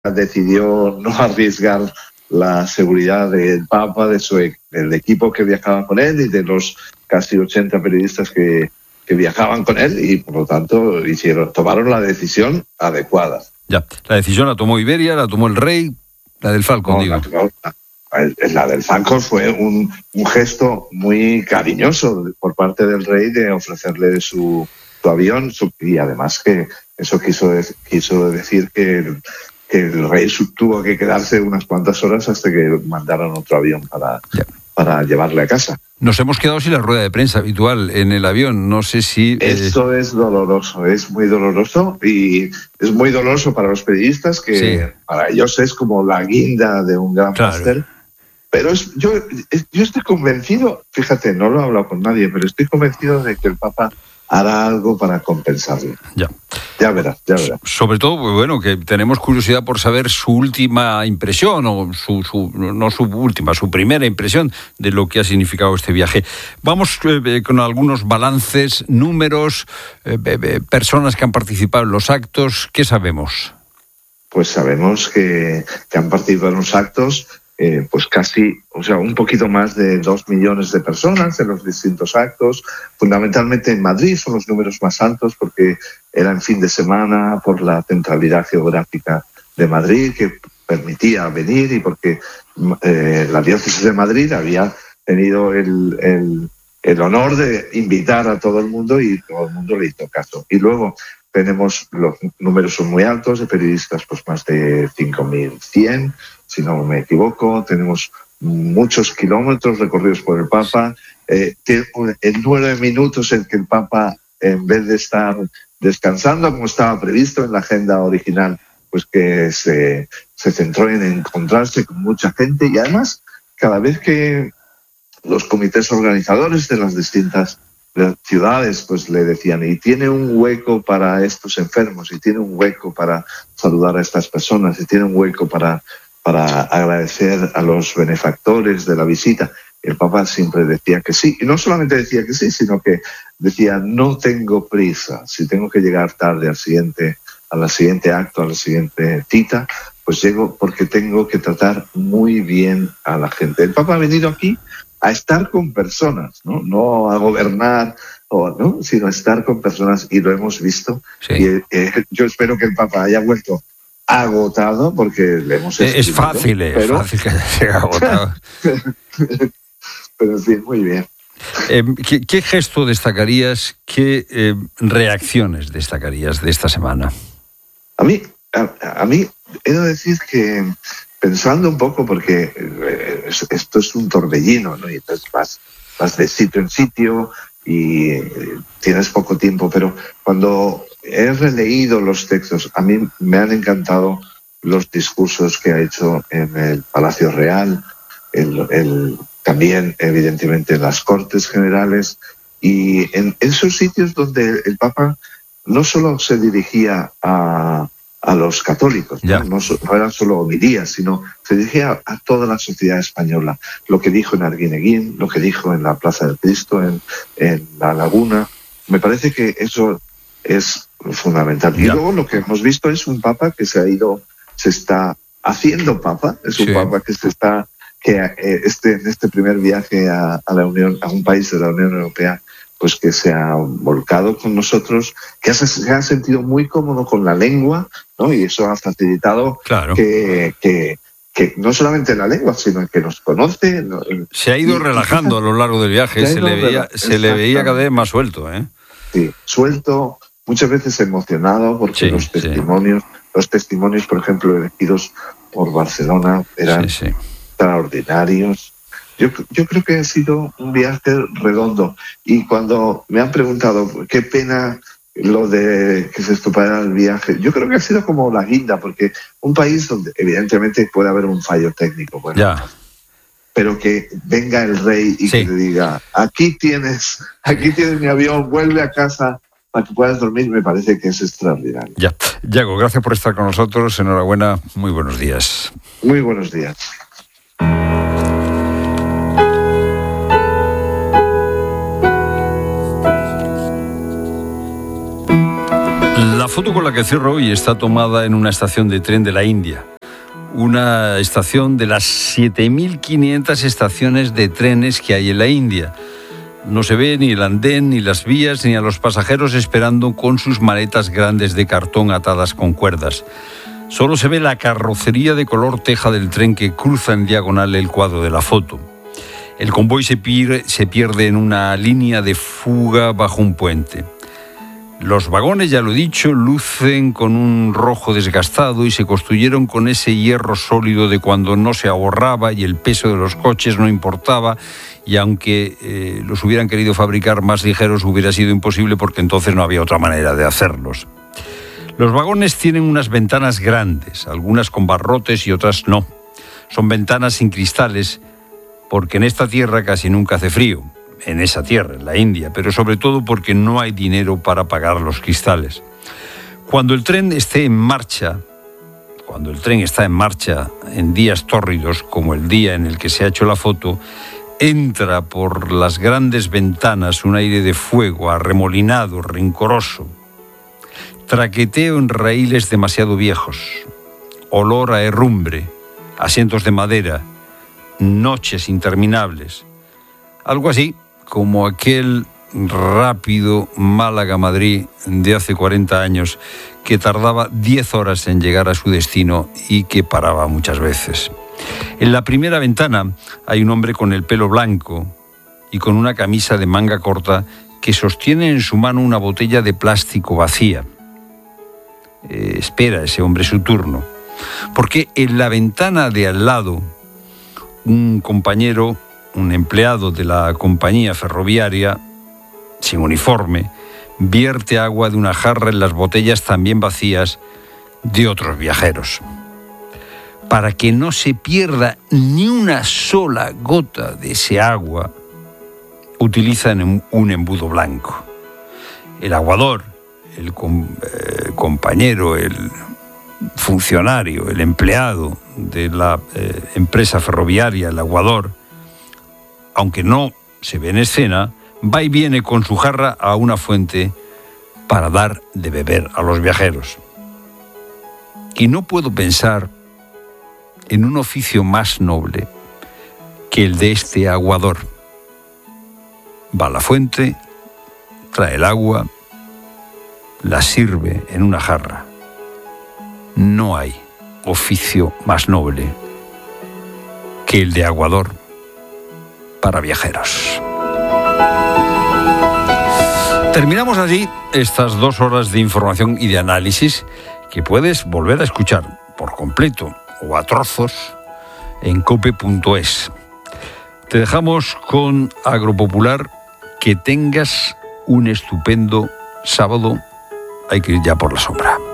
decidió no arriesgar la seguridad del Papa, del equipo que viajaba con él y de los casi 80 periodistas que viajaban con él, y por lo tanto tomaron la decisión adecuada. Ya, la decisión la tomó Iberia, la tomó el rey, la del Falcon, No, digo. La del Falcon fue un gesto muy cariñoso por parte del rey de ofrecerle su avión, y además que eso quiso decir que el rey tuvo que quedarse unas cuantas horas hasta que mandaran otro avión para llevarle a casa. Nos hemos quedado sin la rueda de prensa habitual en el avión. No sé si... Esto es doloroso, es muy doloroso, y es muy doloroso para los periodistas, que sí, para ellos es como la guinda de un gran pastel. Pero yo estoy convencido, fíjate, no lo he hablado con nadie, pero estoy convencido de que el Papa hará algo para compensarlo. Ya verás. Sobre todo, bueno, que tenemos curiosidad por saber su última impresión, o su primera impresión de lo que ha significado este viaje. Vamos con algunos balances, números, personas que han participado en los actos. ¿Qué sabemos? Pues sabemos que han participado en los actos pues casi, un poquito más de 2 millones de personas en los distintos actos. Fundamentalmente en Madrid son los números más altos, porque era en fin de semana, por la centralidad geográfica de Madrid que permitía venir, y porque la diócesis de Madrid había tenido el honor de invitar a todo el mundo, y todo el mundo le hizo caso. Y luego tenemos, los números son muy altos de periodistas, pues más de 5.100, si no me equivoco. Tenemos muchos kilómetros recorridos por el Papa. El número de minutos en que el Papa, en vez de estar descansando como estaba previsto en la agenda original, pues que se centró en encontrarse con mucha gente. Y además, cada vez que los comités organizadores de las distintas ciudades pues le decían, y tiene un hueco para estos enfermos, y tiene un hueco para saludar a estas personas, y tiene un hueco para agradecer a los benefactores de la visita, el Papa siempre decía que sí. Y no solamente decía que sí, sino que decía, no tengo prisa, si tengo que llegar tarde al siguiente acto, a la siguiente cita, pues llego, porque tengo que tratar muy bien a la gente. El Papa ha venido aquí a estar con personas, no a gobernar, sino a estar con personas, y lo hemos visto. Sí. Y yo espero que el Papa haya vuelto agotado, porque le hemos escrito. Es fácil que haya agotado. Pero en fin, muy bien. ¿Qué gesto destacarías, qué reacciones destacarías de esta semana? A mí he de decir que, pensando un poco, porque esto es un torbellino, ¿no? Y entonces vas de sitio en sitio y tienes poco tiempo, pero cuando he releído los textos, a mí me han encantado los discursos que ha hecho en el Palacio Real, también evidentemente en las Cortes Generales, y en esos sitios donde el Papa no solo se dirigía a los católicos, no eran solo homilías, sino se dirigía a toda la sociedad española. Lo que dijo en Arguineguín, lo que dijo en la Plaza del Cristo, en La Laguna, me parece que eso es fundamental. Y luego lo que hemos visto es un Papa que se está haciendo Papa, es un Papa que en este primer viaje a un país de la Unión Europea, pues que se ha volcado con nosotros, que se ha sentido muy cómodo con la lengua, ¿no? Y eso ha facilitado que no solamente la lengua, sino que nos conoce. Se ha ido relajando a lo largo del viaje, se le veía cada vez más suelto, ¿eh? Sí, suelto, muchas veces emocionado, porque los testimonios, por ejemplo, elegidos por Barcelona eran extraordinarios. Yo creo que ha sido un viaje redondo, y cuando me han preguntado qué pena lo de que se estopara el viaje, yo creo que ha sido como la guinda, porque un país donde evidentemente puede haber un fallo técnico, pero que venga el rey y que te diga, aquí tienes mi avión, vuelve a casa para que puedas dormir, me parece que es extraordinario. Yago, gracias por estar con nosotros, enhorabuena, muy buenos días. Muy buenos días. La foto con la que cierro hoy está tomada en una estación de tren de la India. una estación de las 7.500 estaciones de trenes que hay en la India. No se ve ni el andén, ni las vías, ni a los pasajeros esperando con sus maletas grandes de cartón atadas con cuerdas. Solo se ve la carrocería de color teja del tren que cruza en diagonal el cuadro de la foto. El convoy se pierde en una línea de fuga bajo un puente. Los vagones, ya lo he dicho, lucen con un rojo desgastado y se construyeron con ese hierro sólido de cuando no se ahorraba y el peso de los coches no importaba, y aunque los hubieran querido fabricar más ligeros hubiera sido imposible porque entonces no había otra manera de hacerlos. Los vagones tienen unas ventanas grandes, algunas con barrotes y otras no. Son ventanas sin cristales porque en esta tierra casi nunca hace frío. En esa tierra, en la India, pero sobre todo porque no hay dinero para pagar los cristales. Cuando el tren está en marcha en días tórridos, como el día en el que se ha hecho la foto, entra por las grandes ventanas un aire de fuego, arremolinado, rencoroso. Traqueteo en raíles demasiado viejos, olor a herrumbre, asientos de madera, noches interminables. Algo así como aquel rápido Málaga-Madrid de hace 40 años que tardaba 10 horas en llegar a su destino y que paraba muchas veces. En la primera ventana hay un hombre con el pelo blanco y con una camisa de manga corta que sostiene en su mano una botella de plástico vacía. Espera ese hombre su turno, porque en la ventana de al lado un compañero, un empleado de la compañía ferroviaria, sin uniforme, vierte agua de una jarra en las botellas también vacías de otros viajeros. Para que no se pierda ni una sola gota de ese agua, utilizan un embudo blanco. El aguador, el compañero, el funcionario, el empleado de la empresa ferroviaria, el aguador, aunque no se ve en escena, va y viene con su jarra a una fuente para dar de beber a los viajeros. Y no puedo pensar en un oficio más noble que el de este aguador. Va a la fuente, trae el agua, la sirve en una jarra. No hay oficio más noble que el de aguador para viajeros. Terminamos allí estas 2 horas de información y de análisis que puedes volver a escuchar por completo o a trozos en cope.es. Te dejamos con Agropopular. Que tengas un estupendo sábado. Hay que ir ya por la sombra.